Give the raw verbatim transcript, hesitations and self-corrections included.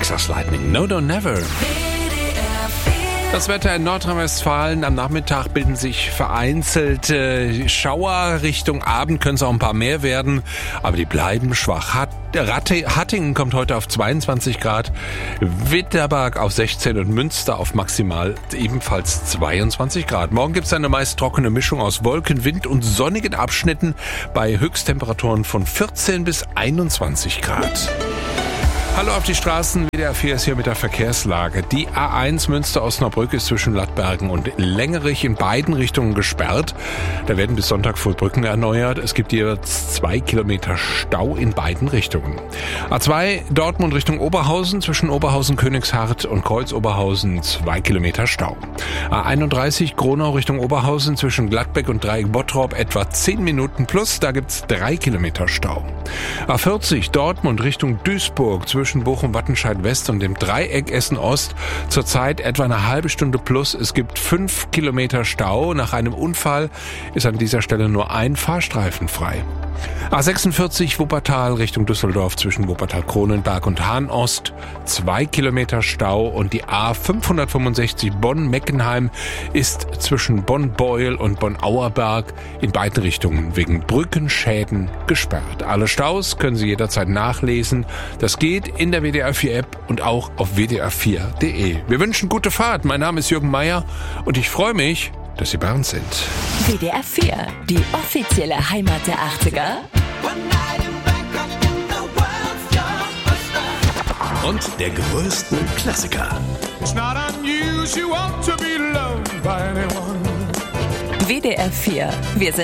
Texas Lightning, No Don't Never. Das Wetter in Nordrhein-Westfalen. Am Nachmittag bilden sich vereinzelt äh, Schauer. Richtung Abend können es auch ein paar mehr werden, aber die bleiben schwach. Hat, Ratte, Hattingen kommt heute auf zweiundzwanzig Grad, Witterberg auf sechzehn und Münster auf maximal ebenfalls zweiundzwanzig Grad. Morgen gibt es eine meist trockene Mischung aus Wolken, Wind und sonnigen Abschnitten bei Höchsttemperaturen von vierzehn bis einundzwanzig Grad. Hallo auf die Straßen, W D R vier ist hier mit der Verkehrslage. Die A eins Münster-Osnabrück ist zwischen Lattbergen und Längerich in beiden Richtungen gesperrt. Da werden bis Sonntag voll Brücken erneuert. Es gibt jeweils zwei Kilometer Stau in beiden Richtungen. A zwei Dortmund Richtung Oberhausen, zwischen Oberhausen, Königshardt und Kreuz-Oberhausen zwei Kilometer Stau. A einunddreißig Gronau Richtung Oberhausen, zwischen Gladbeck und Dreieck Bottrop etwa zehn Minuten plus, da gibt's drei Kilometer Stau. A vierzig Dortmund Richtung Duisburg, zwischen Bochum, Wattenscheid West und dem Dreieck Essen Ost zurzeit etwa eine halbe Stunde plus. Es gibt fünf Kilometer Stau. Nach einem Unfall ist an dieser Stelle nur ein Fahrstreifen frei. A sechsundvierzig Wuppertal Richtung Düsseldorf, zwischen Wuppertal-Kronenberg und Hahn-Ost zwei Kilometer Stau, und die A fünfhundertfünfundsechzig Bonn-Meckenheim ist zwischen Bonn-Beuel und Bonn-Auerberg in beiden Richtungen wegen Brückenschäden gesperrt. Alle Staus können Sie jederzeit nachlesen. Das geht in der W D R vier App und auch auf w d r vier punkt d e. Wir wünschen gute Fahrt. Mein Name ist Jürgen Meier und ich freue mich, dass Sie bei uns sind. W D R vier, die offizielle Heimat der achtziger. Und der größten Klassiker. W D R vier, wir sind